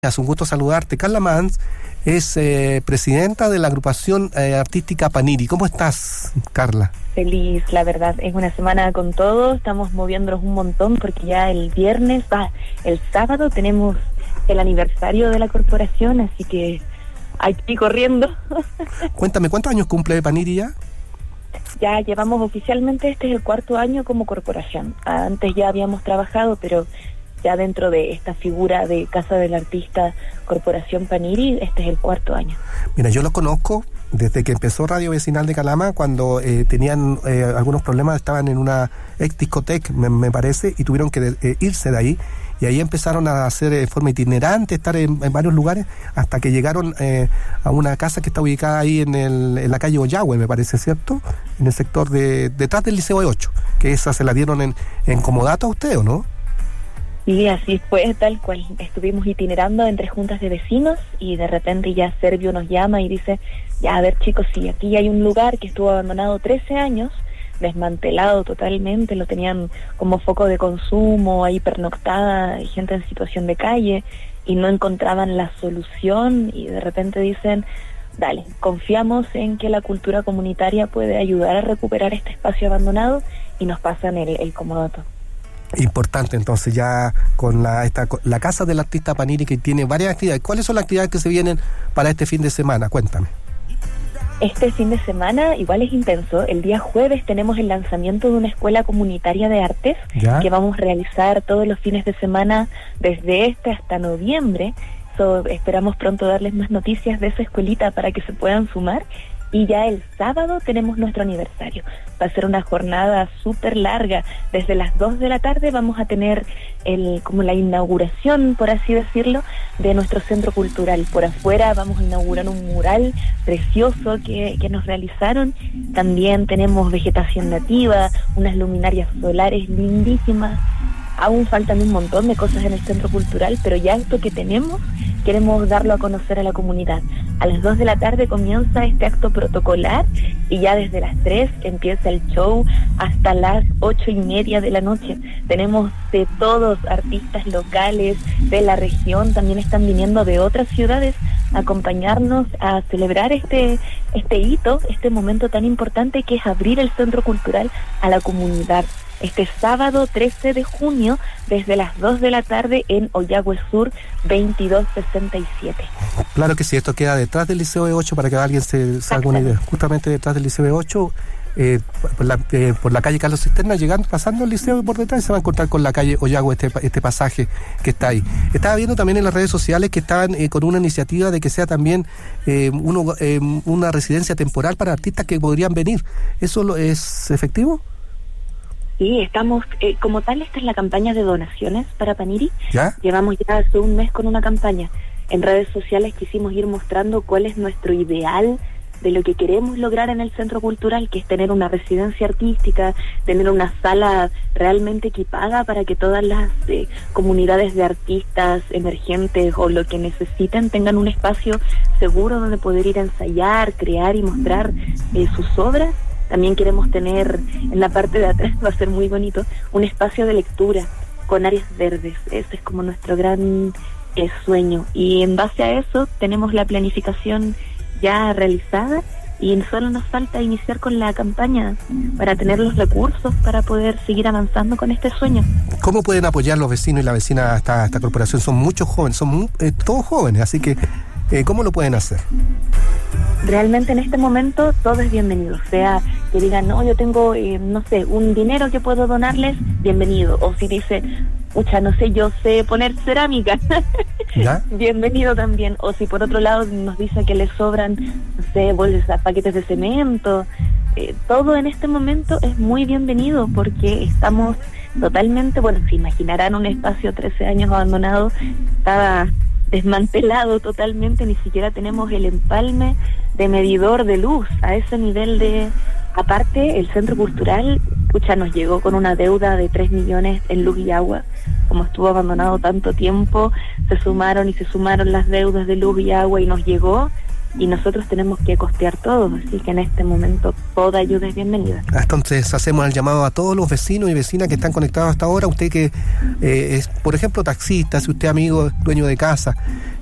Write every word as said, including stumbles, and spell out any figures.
Es un gusto saludarte. Carla Mans es eh, presidenta de la agrupación eh, artística Paniri. ¿Cómo estás, Carla? Feliz, la verdad. Es una semana con todo. Estamos moviéndonos un montón porque ya el viernes, va, el sábado tenemos el aniversario de la corporación, así que hay que ir corriendo. Cuéntame, ¿cuántos años cumple Paniri ya? Ya llevamos oficialmente, este es el cuarto año como corporación. Antes ya habíamos trabajado, pero ya dentro de esta figura de Casa del Artista, Corporación Paniri, este es el cuarto año. Mira, yo lo conozco desde que empezó Radio Vecinal de Calama, cuando eh, tenían eh, algunos problemas, estaban en una ex discoteca, me, me parece, y tuvieron que de, eh, irse de ahí, y ahí empezaron a hacer de forma itinerante, estar en, en varios lugares, hasta que llegaron eh, a una casa que está ubicada ahí en, el, en la calle Oyagüe, me parece, ¿cierto? En el sector de detrás del Liceo E ocho, que esa se la dieron en, en comodato a usted, ¿o no? Sí, así fue, tal cual. Estuvimos itinerando entre juntas de vecinos y de repente ya Servio nos llama y dice, ya, a ver chicos, sí, aquí hay un lugar que estuvo abandonado trece años, desmantelado totalmente, lo tenían como foco de consumo, ahí pernoctada, gente en situación de calle, y no encontraban la solución, y de repente dicen, dale, confiamos en que la cultura comunitaria puede ayudar a recuperar este espacio abandonado, y nos pasan el, el comodato. Importante, entonces, ya con la esta la Casa del Artista Paniri, que tiene varias actividades. ¿Cuáles son las actividades que se vienen para este fin de semana? Cuéntame. Este fin de semana igual es intenso. El día jueves tenemos el lanzamiento de una escuela comunitaria de artes, ¿ya?, que vamos a realizar todos los fines de semana desde este hasta noviembre. So, esperamos pronto darles más noticias de esa escuelita para que se puedan sumar. Y ya el sábado tenemos nuestro aniversario. Va a ser una jornada súper larga. Desde las dos de la tarde vamos a tener el como la inauguración, por así decirlo, de nuestro centro cultural. Por afuera vamos a inaugurar un mural precioso que, que nos realizaron. También tenemos vegetación nativa, unas luminarias solares lindísimas. Aún faltan un montón de cosas en el centro cultural, pero ya esto que tenemos, queremos darlo a conocer a la comunidad. A las dos de la tarde comienza este acto protocolar y ya desde las tres empieza el show hasta las ocho y media de la noche. Tenemos de todos, artistas locales de la región, también están viniendo de otras ciudades a acompañarnos a celebrar este, este hito, este momento tan importante que es abrir el centro cultural a la comunidad. Este sábado trece de junio, desde las dos de la tarde en Oyagüe Sur veintidós sesenta y siete. Claro que sí, esto queda detrás del Liceo E ocho, para que alguien se, se haga una idea. Justamente detrás del Liceo E ocho, eh, por, la, eh, por la calle Carlos Cisterna, llegando, pasando el liceo y por detrás se va a encontrar con la calle Oyagüe, este, este pasaje que está ahí. Estaba viendo también en las redes sociales que estaban eh, con una iniciativa de que sea también eh, uno, eh, una residencia temporal para artistas que podrían venir. ¿Eso lo, es efectivo? Sí, estamos, eh, como tal, esta es la campaña de donaciones para Paniri. ¿Ya? Llevamos ya hace un mes con una campaña. En redes sociales quisimos ir mostrando cuál es nuestro ideal de lo que queremos lograr en el centro cultural, que es tener una residencia artística, tener una sala realmente equipada para que todas las eh, comunidades de artistas emergentes o lo que necesiten tengan un espacio seguro donde poder ir a ensayar, crear y mostrar eh, sus obras. También queremos tener en la parte de atrás, va a ser muy bonito, un espacio de lectura con áreas verdes. Ese es como nuestro gran eh, sueño. Y en base a eso tenemos la planificación ya realizada y solo nos falta iniciar con la campaña para tener los recursos para poder seguir avanzando con este sueño. ¿Cómo pueden apoyar los vecinos y la vecina a esta, esta corporación? Son muchos jóvenes, son muy, eh, todos jóvenes, así que eh, ¿cómo lo pueden hacer? Realmente en este momento todo es bienvenido, o sea, que digan, no, yo tengo, eh, no sé, un dinero que puedo donarles, bienvenido. O si dice, pucha, no sé, yo sé poner cerámica, ¿ya?, bienvenido también. O si por otro lado nos dice que le sobran, no sé, bolsas, paquetes de cemento, eh, todo en este momento es muy bienvenido porque estamos totalmente, bueno, se imaginarán un espacio trece años abandonado, estaba desmantelado totalmente, ni siquiera tenemos el empalme de medidor de luz a ese nivel de... Aparte, el centro cultural, pucha, nos llegó con una deuda de tres millones en luz y agua. Como estuvo abandonado tanto tiempo, se sumaron y se sumaron las deudas de luz y agua y nos llegó y nosotros tenemos que costear todo, así que en este momento toda ayuda es bienvenida. Entonces hacemos el llamado a todos los vecinos y vecinas que están conectados hasta ahora, usted que eh, es, por ejemplo, taxista, si usted amigo, dueño de casa,